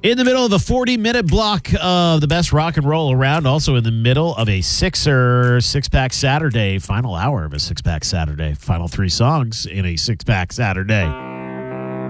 In the middle of a 40-minute block of the best rock and roll around, also in the middle of a six-pack Saturday, final hour of a six-pack Saturday, final three songs in a six-pack Saturday.